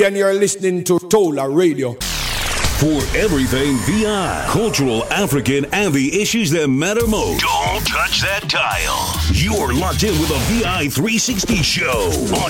And you're listening to Tola Radio. For everything VI, cultural, African, and the issues that matter most. Don't touch that dial. You're locked in with a VI 360 show on